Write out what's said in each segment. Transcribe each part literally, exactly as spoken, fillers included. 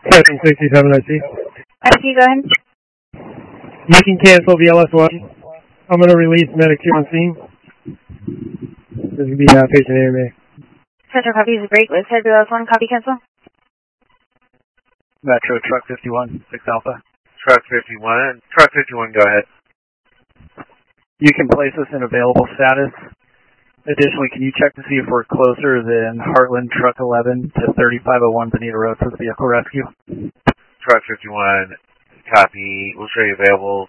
seven sixty-seven, I see. I C, go ahead. You can cancel V L S one. I'm going to release medic two on scene. This is going to be uh, patient A M A. Central copy is a break. Let's head to V L S one. Copy cancel. Metro truck fifty-one, six Alpha. Truck fifty-one. Truck fifty-one, go ahead. You can place us in available status. Additionally, can you check to see if we're closer than Heartland Truck eleven to thirty-five oh one Bonita Road for the vehicle rescue? Truck fifty-one, copy. We'll show you available.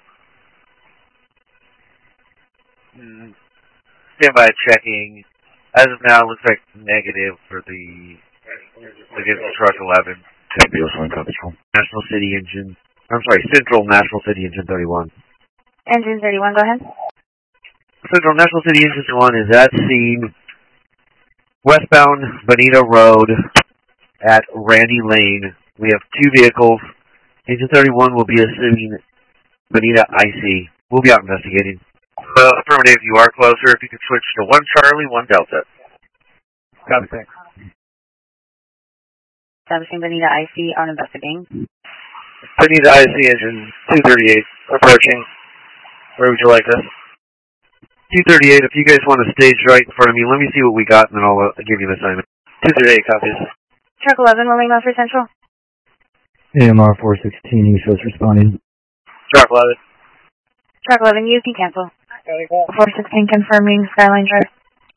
Mm, standby checking. As of now, it looks like negative for the against Truck eleven. National City Engine. I'm sorry, Central National City Engine thirty-one. Engine thirty-one, go ahead. Central National City Engine thirty-one is at scene, westbound Bonita Road at Randy Lane. We have two vehicles. Engine thirty-one will be assuming Bonita I C. We'll be out investigating. Uh, affirmative, you are closer. If you could switch to one Charlie, one Delta. Copy, thanks. Establishing Bonita I C on investigating. Bonita I C engine two thirty-eight approaching. Where would you like us? two thirty-eight, if you guys want to stage right in front of me, let me see what we got, and then I'll uh, give you the assignment. two thirty-eight copies. Truck eleven, rolling out for Central. A M R four sixteen, East Coast responding. Truck eleven. Truck eleven, you can cancel. four sixteen confirming Skyline Drive.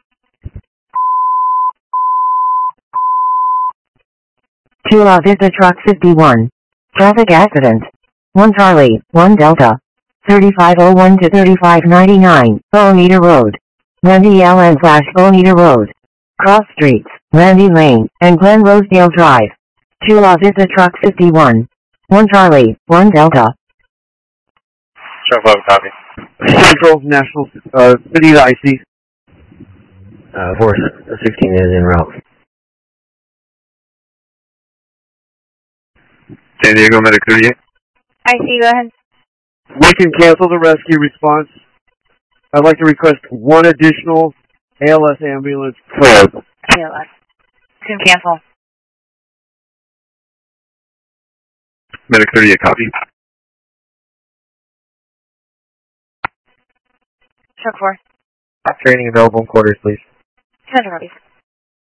Chula Vista Truck fifty-one. Traffic accident. one Charlie, one Delta. thirty-five oh one to thirty-five ninety-nine, Bonita Road. Randy Allen slash Bonita Road. Cross streets, Randy Lane, and Glen Rosedale Drive. Chula Vista Truck fifty-one. one Charlie, one Delta. Truck eleven, copy. Central National, uh, Bonita I C. Uh, four sixteen is en route. San Diego Medic thirty-eight. I C, go ahead. We can cancel the rescue response. I'd like to request one additional A L S ambulance per. A L S. Can cancel. Medic thirty-eight, copy. Truck four. Training available in quarters, please. Central copies.